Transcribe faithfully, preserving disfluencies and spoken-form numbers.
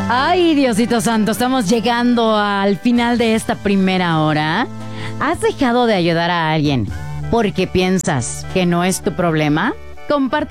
Ay, Diosito Santo, estamos llegando al final de esta primera hora. ¿Has dejado de ayudar a alguien porque piensas que no es tu problema? Comparte